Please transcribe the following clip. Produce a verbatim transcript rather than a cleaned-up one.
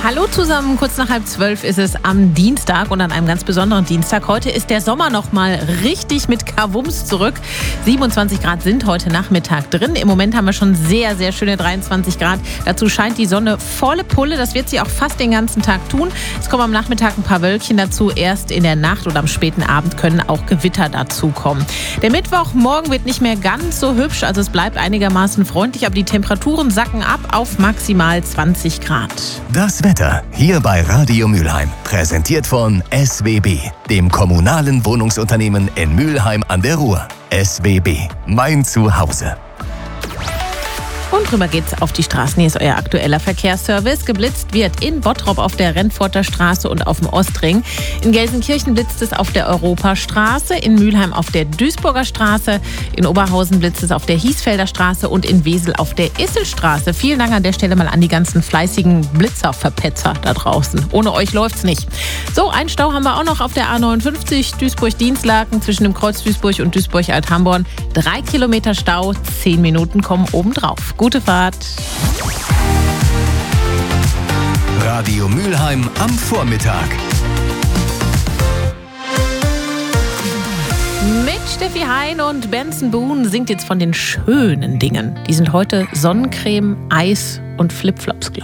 Hallo zusammen, kurz nach halb zwölf ist es am Dienstag und an einem ganz besonderen Dienstag. Heute ist der Sommer noch mal richtig mit Kavums zurück. siebenundzwanzig Grad sind heute Nachmittag drin. Im Moment haben wir schon sehr, sehr schöne dreiundzwanzig Grad. Dazu scheint die Sonne volle Pulle. Das wird sie auch fast den ganzen Tag tun. Es kommen am Nachmittag ein paar Wölkchen dazu. Erst in der Nacht oder am späten Abend können auch Gewitter dazukommen. Der Mittwochmorgen wird nicht mehr ganz so hübsch. Also es bleibt einigermaßen freundlich, aber die Temperaturen sacken ab auf maximal zwanzig Grad. Das Wetter hier bei Radio Mülheim, präsentiert von S W B, dem kommunalen Wohnungsunternehmen in Mülheim an der Ruhr. S W B, mein Zuhause. Und drüber geht's auf die Straßen. Hier ist euer aktueller Verkehrsservice. Geblitzt wird in Bottrop auf der Rennforter Straße und auf dem Ostring. In Gelsenkirchen blitzt es auf der Europastraße, in Mülheim auf der Duisburger Straße, in Oberhausen blitzt es auf der Hiesfelder Straße und in Wesel auf der Isselstraße. Vielen Dank an der Stelle mal an die ganzen fleißigen Blitzerverpetzer da draußen. Ohne euch läuft's nicht. So, einen Stau haben wir auch noch auf der A neunundfünfzig Duisburg-Dienstlaken zwischen dem Kreuz Duisburg und Duisburg-Althamborn. Drei Kilometer Stau, zehn Minuten kommen obendrauf. Gute Fahrt. Radio Mülheim am Vormittag. Mit Steffi Hein und Benson Boone singt jetzt von den schönen Dingen. Die sind heute Sonnencreme, Eis und Flipflops, glaube ich.